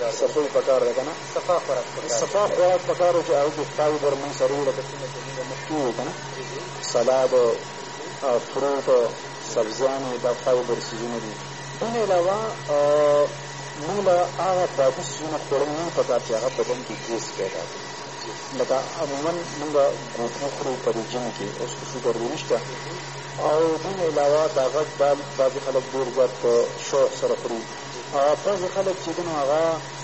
صفای پکار ده کنه صفا خوراک پکار چې هغه کې فایبر مونږ سره لکه څنګه چې موږ مخکې وویل کنه سلاد فروټ سبزیانې دا فایبر څیزونه دي. دې علاوه موږ له هغه بادي څیزونه خوړل نه پکار چې هغه بدن کې ګیس پیدا کړي. لکه عموما موږ ګوښه خورو په دې ژمي کې اوس خو شوګر نشته او دې علاوه دا غټ دال بعضې خلک ډېر زیات په شوق سره خوري. بعضې خلک چې دي نو هغه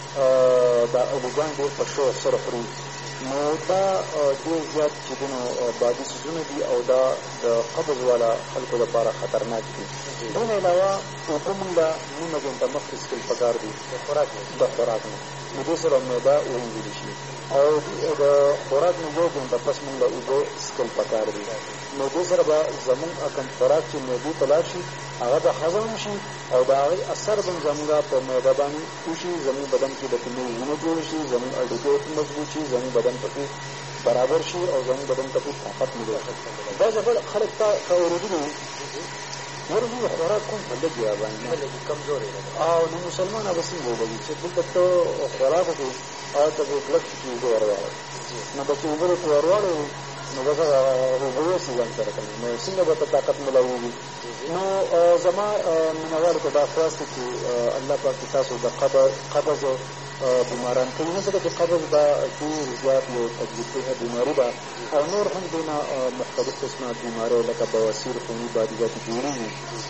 دا الوګان ډېر په شوق سره خوري. نو دا ډېر زیات چې دي نو بادي څیزونه دي او دا د قبض والا خلکو لپاره خطرناک دي. دې علاوه اوبه موږ له نیمه ګنټه مخکې څښل پکار دي د خوراک نه. نو دې سره معده وینځلی شي او د خوراک نه یو ګنټه پس موږ له اوبه څښل پکار دي. نو دې سره به زموږ کوم خوراک چې معدې ته لاړ شي هغه به هضم شي او د هغې اثر به زموږ په معده باندې وشي. زموږ بدن کې د کومې وینه جوړ شي، زموږ هډوکي مضبوط شي، زموږ بدن پکې برابر شي او زموږ بدن ته پکې طاقت ملي شي. بعضې خلک تا اورېدلي وي یاره موږ خوراک کوم په لږ یا باندې کمزورې او نو مسلمان به څنګه وبلي چې دلته ته خوراک وکړې او ته به کلک چې اوبه ورواړې نو به چې اوبه درته ورواړې نو بس اوبه یې ځان سره کوي نو څنګه به ته طاقت ملوي. نو زما مینوالو ته دا خواست دی چې الله پاک تاسو د قبض بیماران کوي نه ځکه چې قبض به ډېر زیات یو تکلیفدیه بیماري ده او نور هم دې نه مختلف قسمه بیمارۍ لکه بواسیر خوني بادیجاتې جوړېږي،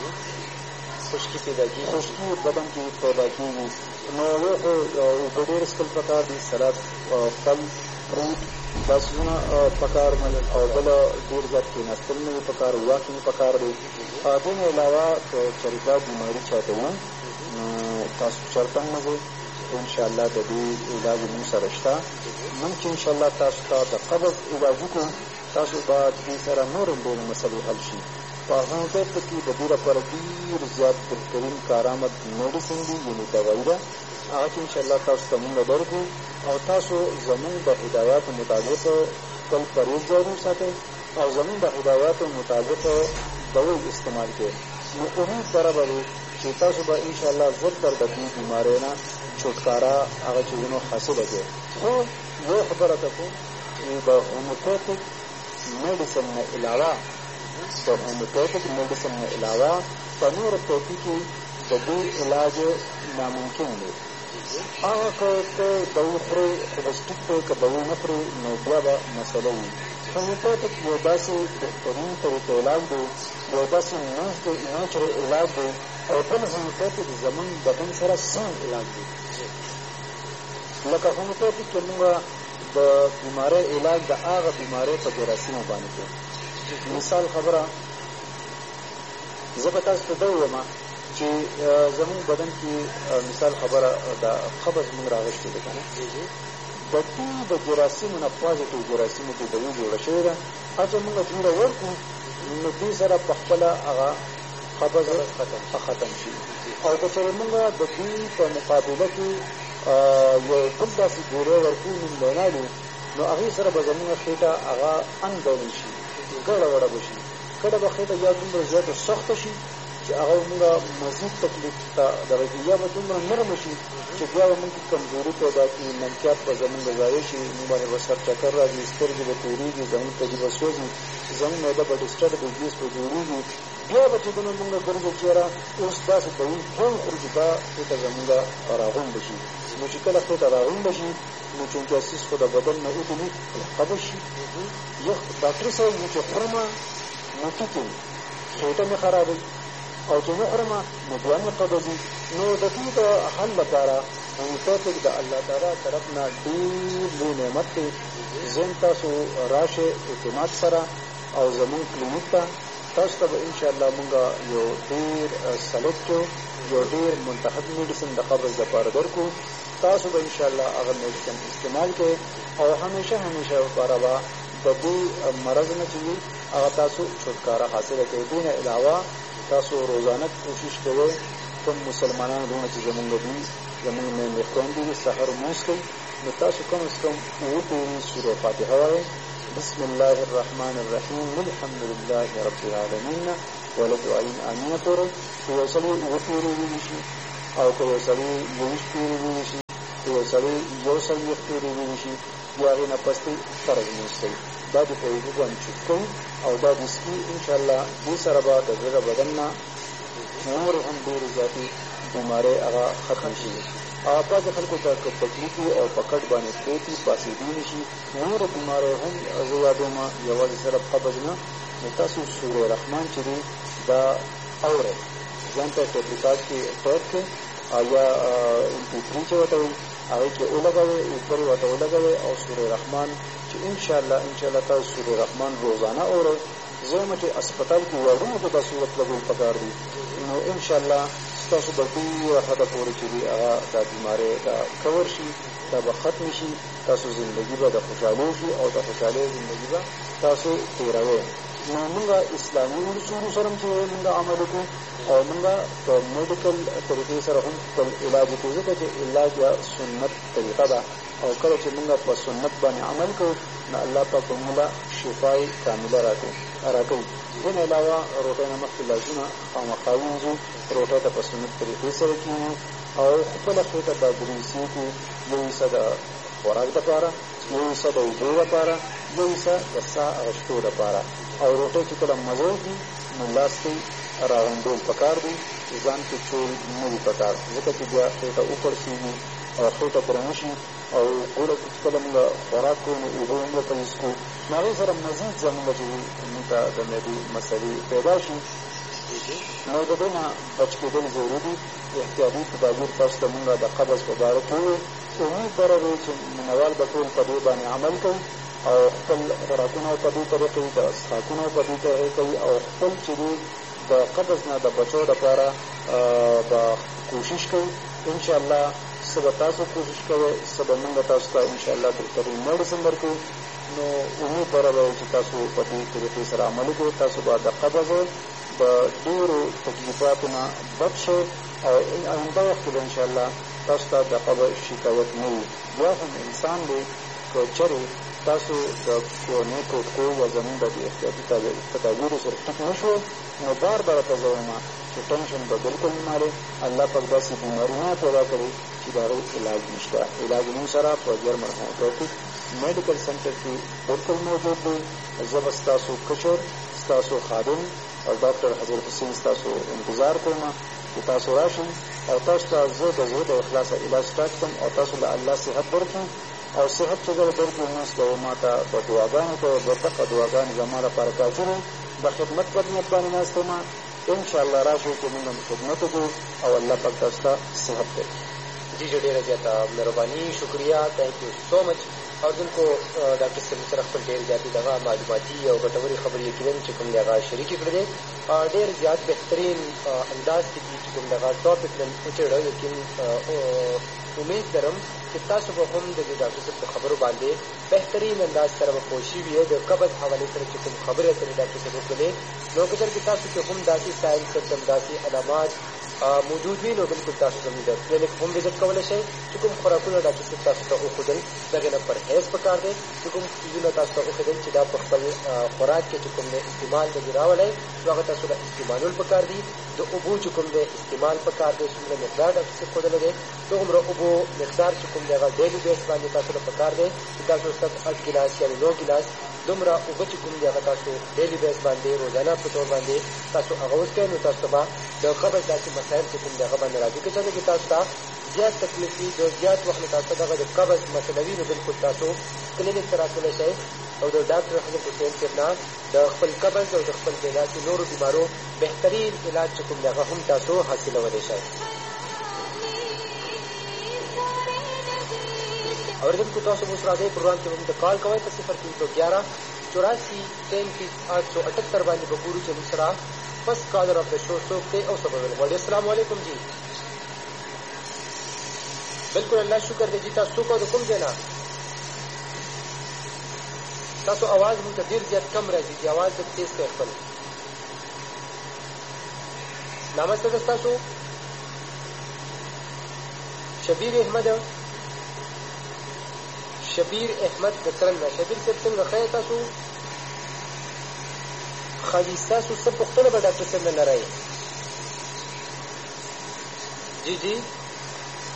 خشکي پیدا کېږي، خشکي بدن کې پیدا کېږي. نو یو خو اوبه ډېر څښل پکار دي، سلاد فل فروټ دا څیزونه پکار او بله ډېر زیات کېناستل نه وي پکار، واکینګ پکار دی. دې نه علاوه که چېرې بیماري چاته وي نو تاسو چېرته هم مه ځئ، انشاءالله د دې علاج موږ سره شته. موږ چې انشاءالله تاسو ته د قبض علاج وکړو تاسو به دې سره نور هم ډېرې مسلې حل شي. په هومیوپیث کې د دې لپاره ډېر زیات بهترین کارآمد میډیسن دي، یعنې دوایي ده، هغه چې انشاءالله تاسو ته موږ درکړو او تاسو زموږ د هدایاتو مطابق خپل پرهیز جاري وساتئ او زموږ د هدایاتو مطابق دوی استعمال کړئ. نو امید برابر وي چې تاسو به انشاءالله زر تر د دې بیمارۍ نه چھٹکارا هغه چیزونو حاصله کړئ. خو یو خبره ته کوم چې د هومیوپیتھک میډیسن نه علاوه په نورو طبي کې د دې علاج ناممکن دی. هغه که ته دوا خورې خو به سټیک دی، که دوا نه خورې نو بیا به مسله وي. هومیوپیتھک یو داسې بهترین طریقه علاج دی، یو داسې نیچرل علاج دی او بل هومیوپیتھک زموږ بدن سره سم علاج دی. لکه هومیوپیتھک کې موږ د بیمارۍ علاج د هغه بیمارۍ په جراثیمو باندې کوو. مثال خبره زه به تاسو ته دا ووایم چې زموږ بدن کې مثال خبره د قبض موږ راغشتې ده که نه، د دې د جراثیمو نه پازیټیو جراثیمو کې دوی جوړه شوې ده. هر چې موږ دومره ورکړو نو دې سره په خپله هغه قبض ختم شي. او که چېرې موږ د دې په مقابله کې یو بل داسې ګولۍ ورکړو نوملینالو نو هغې سره به زموږ خېټه هغه انډول شي، ګډه وړه به شي. کله به خېټه یا دومره زیاته سخته شي چې هغه موږ مزید تکلیف ته دغه کړي، یا به دومره نرمه شي چې بیا به موږ کمزوري پیدا کړي، منکیات به زموږ ضایع شي، موږ باندې به سر چکر راځي، سترګې به تورېږي، زموږ کجي به سوځي، زموږ معده به ډسټرب وي، ګیس به جوړېږي. بیا به چې دنه موږ ګرځو چې یاره اوس داسې دوی ټول خورو چې دا خېټه زموږ راغونډه شي. نو چې کله خېټه راغونډه شي نو چونکې اساس خو د بدن نه وتلي قبض شي. یو ډاکټر صاحب وي چې خورمه نو ټیټې خېټه مې خرابوي او چې نه خورمه نو بیا مې قبضي. نو د دې د حل لپاره هومیوپیتھک د الله تعالی طرف نه ډېر لوی نعمت دی. ځین تاسو راشئ اعتماد سره او زموږ کلینیک ته تاسو ته به انشاءالله موږ یو ډېر سلیکټ یو ډېر منتخب میډیسن د قبض لپاره درکړو. تاسو به انشاءالله هغه میډیسن استعمال کړئ او همیشه لپاره به د دې مرض نه چې وي هغه تاسو چھٹکارا حاصله کړئ. دې نه علاوه تاسو روزانه کوشش کوئ کوم مسلمانان دونه چې زموږ دي زموږ میندې خویندې دي سحر لمونځ کوي نو تاسو کم از کم اووه پورې سوره فاتحه وایئ. بسم الله الرحمن الرحیم الحمد لله رب العالمین وله دعاین امینه پورې که یو سړی اووه پورې وویل شي او که یو سړی 21 پورې وویل شي یو سړی 100 تېرې ویني شي بیا هغې نه پس دی فرض لمونځ کوي دا د په وضو باندې چوک کوي او دا د سکي انشاءالله دې سره به د زړه بدن نه نور هم ډېرې زیاتې بیمارۍ هغه ختم شي بعضې خلکو ته که تکلیف وي او په کټ باندې پروت وي پاسېدی نه شي نورې بیمارۍ هم زه یادوم یوازې صرف قبض نه نو تاسو سورې رحمان چې دی دا اورئ ځان ته ټیپلیکاټ کې ټایپ کړئ یا MP3 چې ورته وایي هغې کې ولګوئ اوپر ورته ولګوئ او سورې رحمان چې انشاءالله تاسو سورې رحمان روزانه اورئ زه وایم چې اسپتال کې وارډونو ته دا صورت لګول پکار دي نو انشاءالله ستاسو به ډېره حده پورې چې دي هغه دا بیمارۍ دا کور شي دا به ختم شي تاسو زندګي به د خوشحالۍ شي او د خوشحالۍ زندګي به تاسو تېروئ نو موږ اسلامي اصولو سره هم چې موږ عمل وکړو او موږ په میډیکل طریقې سره هم خپل علاج وکړو ځکه چې علاج یا سنت طریقه ده او کله چې موږ په سنت باندې عمل کوو نو الله پاک به موږ شفای کامله راکوي دین علاوه روټۍ نه مخکې لاسونه خامخا وینځو روټۍ ته په سنت طریقې سره کېږو او خپله خېټه به بریسي کړو یو حصه د خوراک دپاره یو حصه د اوبو دپاره یو حصه د ساه اخیستو دپاره او روټۍ چې کله مزه وکړي نو لاس کې راغونډول پکار دي ځان کې چول نه وي پکار ځکه چې بیا خېټه وپړسېږي او خېټه درنه شي او ګوله چې کله موږ خوراک کوو نو اوبه هم ورته وڅښو نو هغې سره مزید زموږ چې وي موږ ته د معدې مسلې پیدا شي نو د دې نه بچ کېدل ضروري دي احتیاطي تدابیر تاسو ته موږ د قبض په باره کې وویل امید دره دی چې مینوال به ټول په دې باندې عمل کوي او خپل خوراکونه په دې طریقې د څښاکونه په دې طریقې کوي او خپل چې دی د قبض نه د بچو دپاره به کوشش کوي انشاءالله څه به تاسو کوشش کوئ څه به موږ تاسو ته انشاءالله بهترین میډیسن درکړو نو امید دره به چې تاسو په دې طریقې سره عمل وکړئ تاسو به د قبض د ډېرو تکلیفاتو نه بچ شئ او آینده وخت کې به انشاءالله تاسو ته د قبض شکایت نه وي بیا هم انسان دی که چېرې تاسو د کورنۍ ټوټکو یا زمونږ د احتیاطي تدابیرو سره ټیک نه شو نو بار راته زه وایم چې ټینشن به بلکل نه مالې الله پاک داسې بیمارونه پیدا کړي چې د هغې علاج نشته علاج موږ سره په جرمن هومیوپیتیک میډیکل سنټر کې بلکل موجود دی زه به ستاسو کشر ستاسو خادم او ډاکټر حضرت حسین ستاسو انتظار کوم چې تاسو راشئ او تاسو ته زه د زړه د اخلاصه علاج سټارټ کړم او تاسو له الله صحت درکړم او صحت چې زه درکړو ناست به ما ته په دعاګانو کوه د دغه دعاګانې زما لپاره کافي دي د خدمت په نیت باندې ناست یم انشاءالله راشئ چې موږ خدمت وکړو او الله پاک تاسو ته صحت درکړي جی جو ډېره زیاته مهرباني شکریه تھینک یو سو مچ اوریدونکو ډاکټر صاحب سره خپل ډېر زیاتې دغه معلوماتي او ګټورې خبرې یقینا چې کوم دغه شریکې کړې دي ډېر زیات بهترین انداز کې دي چې کوم دغه ټاپک نن وچېړه یقین امید لرم چې تاسو به هم د ډاکټر صاحب په خبرو باندې بهترین انداز سره به پوه شوي یې د قبض حوالې سره چې کوم خبرې اترې ډاکټر صاحب وکړلې نو که چېرته تاسو کې هم داسې ساین سمټم داسې علامات موجود وي نو بلکل تاسو زموږ د کلینک هم وزټ کولی شئ چې کوم خوراکونه ډاکټر صاحب تاسو ته وښودل د هغې نه پرهیز پکار دی چې کوم څیزونه تاسو ته وښودل چې دا په خپل خوراک کې چې کوم دی استعمال د دې راولی نو هغه تاسو له استعمالول پکار دي د اوبو چې کوم دی استعمال پکار دی څومره مقدار ډاکټر صاحب ښودلی دی دغومره اوبو مقدار چې کوم دی هغه ډیلي بیس باندې تاسو له پکار دی چې تاسو 8 ګیلاس یا 9 ګیلاس دومره اوبه چې کوم دی هغه تاسو ډیلي بیس باندې روزانه په طور باندې تاسو هغه وڅښئ نو تاسو ته به د قبض داسې مسایل چې کوم دی هغه باندې راځي که چېرته کې تاسو ته زیات تکلیف وي د زیات وخت نه تاسو ته دغه د قبض مسله وي نو بلکل تاسو کلینک ته راتللی شئ او د ډاکټر حضرت حسین صاحب نه د خپل قبض او د خپل د علاج نورو بیمارو بهترین علاج چې کوم دی هغه هم تاسو حاصلولی شئ اوریدونکو تاسو اوس راځئ پروګرام کې موږ ته کال کوئ په 0311 84 33 878 باندې به ګورو چې موږ سره فرسٹ کالر آف دا شو څوک دی او څه به ویل غواړي السلام علیکم جی بالکل الله شکر دی جی تاسو څوک او د کوم ځای نه تاسو اواز موږ ته ډېر زیات کم راځي چې اواز لږ تیز کړئ خپل نامه څه ده ستاسو شبیر احمد د څرنګ نه شبیر صاحب څنګه ښه تاسو خالي ستاسو څه پوښتنه به ډاکټر صاحب نه لرئ جی